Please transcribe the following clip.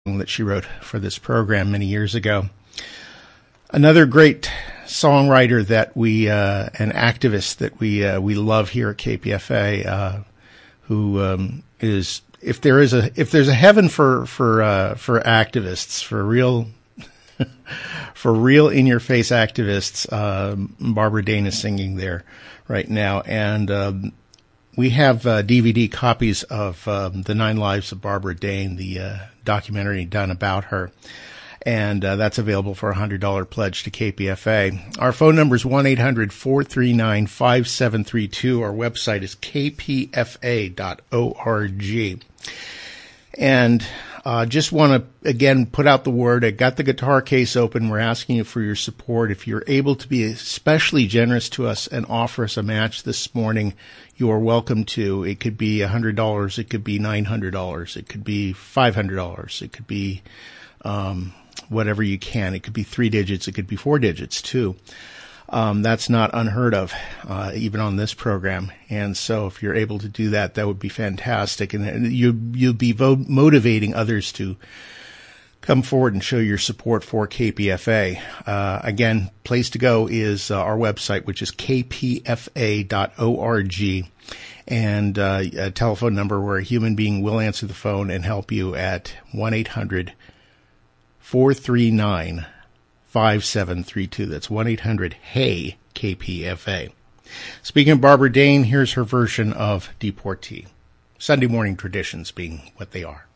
that she wrote for this program many years ago. Another great songwriter that an activist that we love here at KPFA, who is, if there's a heaven for activists, for real in your face activists, Barbara Dane is singing there right now, and we have DVD copies of The 9 Lives of Barbara Dane, the documentary done about her. And that's available for a $100 pledge to KPFA. Our phone number is 1-800-439-5732. Our website is kpfa.org. And just want to, again, put out the word. I got the guitar case open. We're asking you for your support. If you're able to be especially generous to us and offer us a match this morning, you are welcome to. It could be $100. It could be $900. It could be $500. It could be whatever you can. It could be 3 digits. It could be 4 digits too. That's not unheard of, even on this program. And so if you're able to do that, that would be fantastic. And you'll be motivating others to come forward and show your support for KPFA. Again, place to go is our website, which is kpfa.org. And a telephone number where a human being will answer the phone and help you at 1-800-439-5732. That's 1-800-HEY-KPFA. Speaking of Barbara Dane, here's her version of Deportee. Sunday morning traditions being what they are.